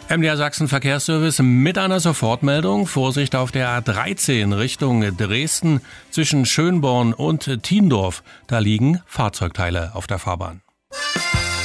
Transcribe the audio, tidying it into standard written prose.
MDR Sachsen Verkehrsservice mit einer Sofortmeldung. Vorsicht auf der A13 Richtung Dresden zwischen Schönborn und Thiendorf. Da liegen Fahrzeugteile auf der Fahrbahn.